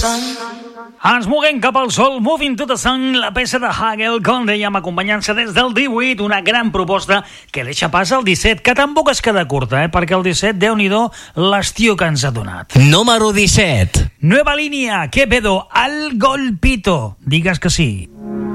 Ens moguem cap al sol, Moving to the Sun, la peça de Hagel, com dèiem, acompanyant-se des del 18, una gran proposta que deixa pas al 17, que tampoc es queda curta, perquè el 17, Déu-n'hi-do, l'estiu que ens ha donat. Número 17. Nueva línea, Quevedo, Al Golpito, digues que sí.